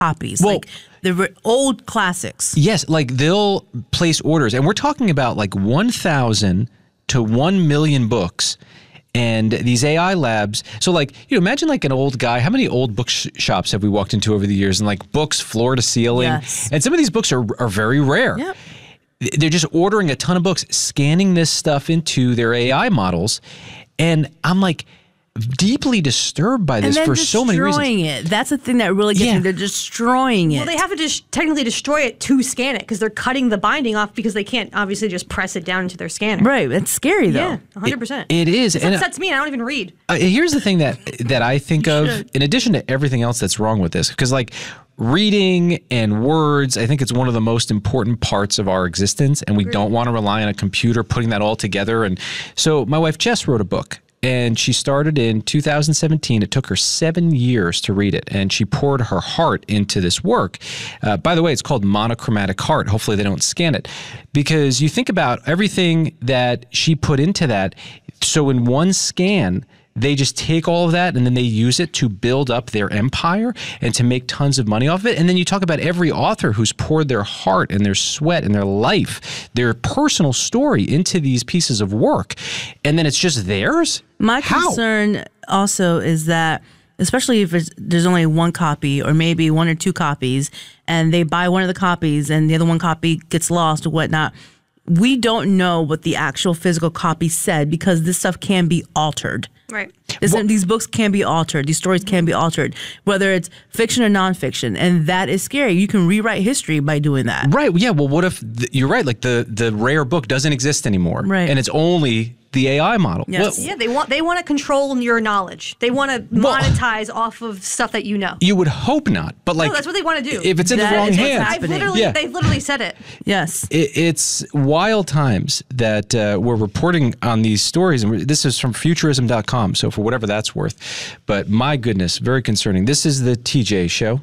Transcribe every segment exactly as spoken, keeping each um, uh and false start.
copies, Well, like the re- old classics. Yes, like they'll place orders, and we're talking about like one thousand to one million books. And these A I labs, so like, you know, imagine like an old guy. How many old bookshops have we walked into over the years? And like books floor to ceiling. Yes. And some of these books are, are very rare. Yep. They're just ordering a ton of books, scanning this stuff into their A I models. And I'm like deeply disturbed by this and then for so many reasons. destroying it. That's the thing that really gets Yeah. me. They're destroying it. Well, they have to just technically destroy it to scan it because they're cutting the binding off because they can't obviously just press it down into their scanner. Right. It's scary, though. Yeah, one hundred percent. It is. This And, uh, upsets me and I don't even read. Uh, here's the thing that that I think of, in addition to everything else that's wrong with this, because like reading and words, I think it's one of the most important parts of our existence, and we don't want to rely on a computer putting that all together. And so my wife Jess wrote a book, and she started in two thousand seventeen. It took her seven years to read it, and she poured her heart into this work. Uh, by the way, it's called Monochromatic Heart. Hopefully they don't scan it, because you think about everything that she put into that. So in one scan, they just take all of that and then they use it to build up their empire and to make tons of money off of it. And then you talk about every author who's poured their heart and their sweat and their life, their personal story into these pieces of work. And then it's just theirs? My How? concern also is that, especially if it's, there's only one copy or maybe one or two copies, and they buy one of the copies and the other one copy gets lost or whatnot, we don't know what the actual physical copy said because this stuff can be altered. Right. This, these books can be altered. These stories can be altered, whether it's fiction or nonfiction. And that is scary. You can rewrite history by doing that. Right. Yeah. Well, what if th- you're right? Like the, the rare book doesn't exist anymore. Right. And it's only the A I model. Yes. Well, Yeah, they want they want to control your knowledge. They want to Well- monetize off of stuff that you know. you would hope not. But like, no, that's what they want to do. if it's in That the wrong is what's hands. I've happening. literally, Yeah. They've literally said it. Yes. It, it's wild times that uh, we're reporting on these stories. And we're- this is from futurism dot com. So for whatever that's worth. But my goodness, very concerning. This is the T J Show.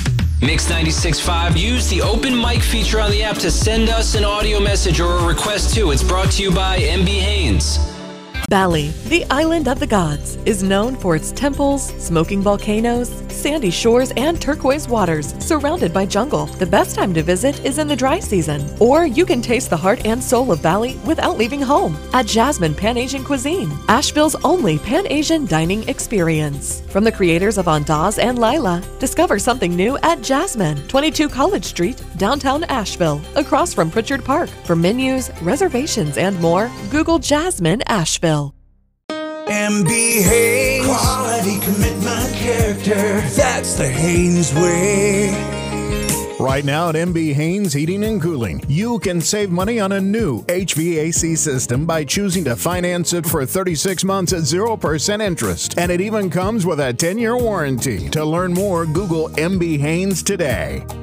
Mix ninety-six point five. Use the open mic feature on the app to send us an audio message or a request too. It's brought to you by M B Haynes. Bali, the island of the gods, is known for its temples, smoking volcanoes, sandy shores, and turquoise waters, surrounded by jungle. The best time to visit is in the dry season. Or you can taste the heart and soul of Bali without leaving home at Jasmine Pan-Asian Cuisine, Asheville's only Pan-Asian dining experience. From the creators of Andaz and Lila, discover something new at Jasmine, twenty-two College Street, downtown Asheville, across from Pritchard Park. For menus, reservations, and more, Google Jasmine Asheville. M B Haynes. Quality, commitment, character. That's the Haynes way. Right now at M B Haynes Heating and Cooling, you can save money on a new H V A C system by choosing to finance it for thirty-six months at zero percent interest. And it even comes with a ten-year warranty. To learn more, Google M B Haynes today.